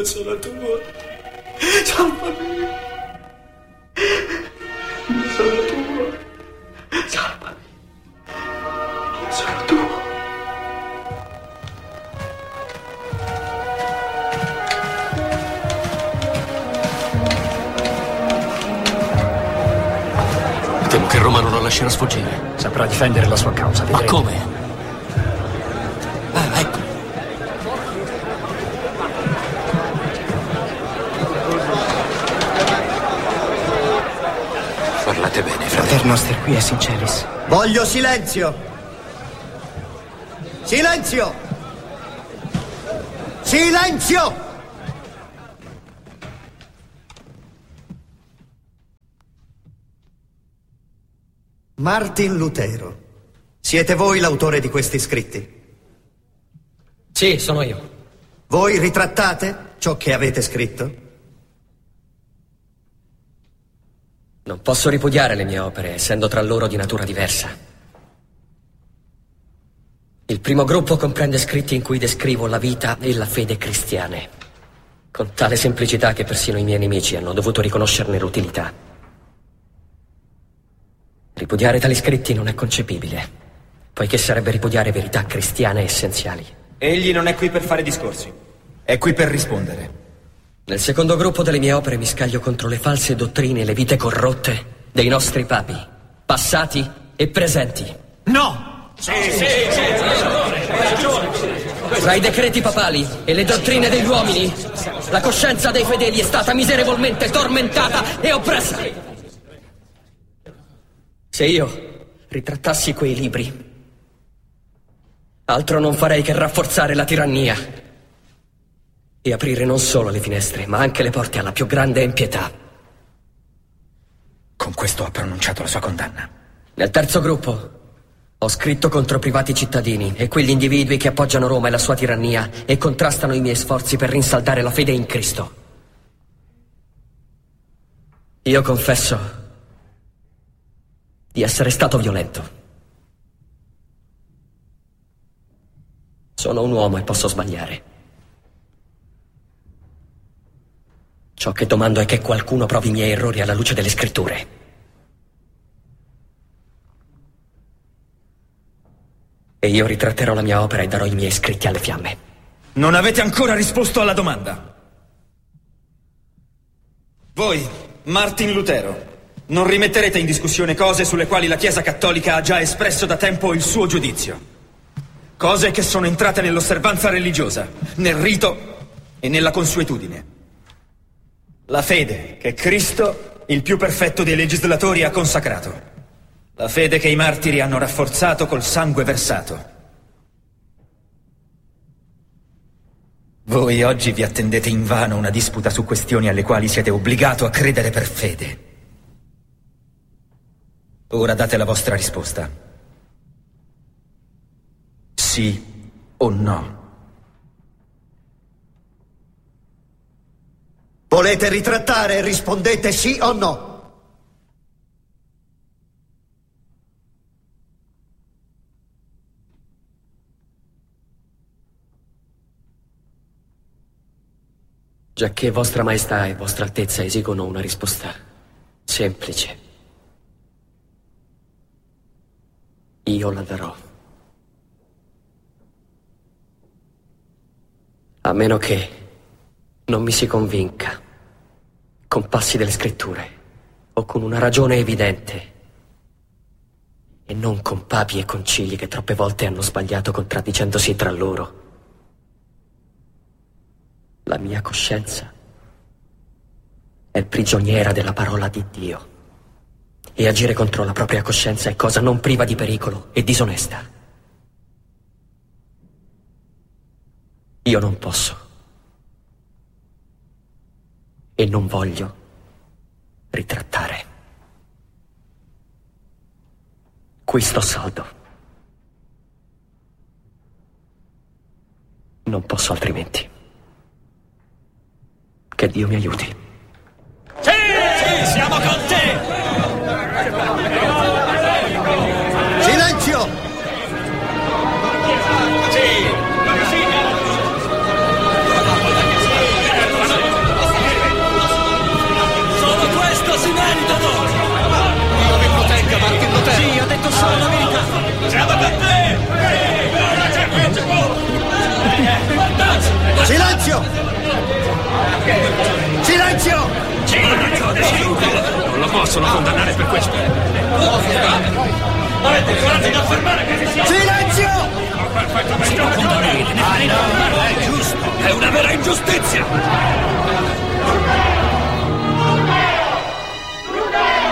io sono tuo. Salvami. Io sono tuo. Salvami. Io sono tuo. Temo che Roma non lo lascerà sfuggire. Saprà difendere la sua causa, vedremo. Ma come? Ecco. Parlate bene, Frater Noster qui es in celis. Voglio silenzio! Silenzio! Silenzio! Martin Lutero, siete voi l'autore di questi scritti? Sì, sono io. Voi ritrattate ciò che avete scritto? Non posso ripudiare le mie opere, essendo tra loro di natura diversa. Il primo gruppo comprende scritti in cui descrivo la vita e la fede cristiane, con tale semplicità che persino i miei nemici hanno dovuto riconoscerne l'utilità. Ripudiare tali scritti non è concepibile, poiché sarebbe ripudiare verità cristiane essenziali. Egli non è qui per fare discorsi, è qui per rispondere. Nel secondo gruppo delle mie opere mi scaglio contro le false dottrine e le vite corrotte dei nostri papi, passati e presenti. No! Sì. Tra i decreti papali e le dottrine degli uomini, la coscienza dei fedeli è stata miserevolmente tormentata e oppressa. Se io ritrattassi quei libri, altro non farei che rafforzare la tirannia e aprire non solo le finestre, ma anche le porte alla più grande impietà. Con questo ha pronunciato la sua condanna. Nel terzo gruppo ho scritto contro privati cittadini e quegli individui che appoggiano Roma e la sua tirannia e contrastano i miei sforzi per rinsaldare la fede in Cristo. Io confesso di essere stato violento. Sono un uomo e posso sbagliare. Ciò che domando è che qualcuno provi i miei errori alla luce delle scritture. E io ritratterò la mia opera e darò i miei scritti alle fiamme. Non avete ancora risposto alla domanda. Voi, Martin Lutero, non rimetterete in discussione cose sulle quali la Chiesa Cattolica ha già espresso da tempo il suo giudizio. Cose che sono entrate nell'osservanza religiosa, nel rito e nella consuetudine. La fede che Cristo, il più perfetto dei legislatori, ha consacrato. La fede che i martiri hanno rafforzato col sangue versato. Voi oggi vi attendete invano una disputa su questioni alle quali siete obbligato a credere per fede. Ora date la vostra risposta. Sì o no? Volete ritrattare? Rispondete sì o no? Giacché Vostra Maestà e Vostra Altezza esigono una risposta semplice, io la darò. A meno che non mi si convinca, con passi delle scritture, o con una ragione evidente, e non con papi e concili che troppe volte hanno sbagliato contraddicendosi tra loro. La mia coscienza è prigioniera della parola di Dio, e agire contro la propria coscienza è cosa non priva di pericolo e disonesta. Io non posso e non voglio ritrattare. Qui sto saldo. Non posso altrimenti. Che Dio mi aiuti. Sì, siamo con te! Silenzio! Silenzio! Non lo possono condannare per questo. Avete coraggio di affermare che sia... Silenzio! È giusto. È una vera ingiustizia.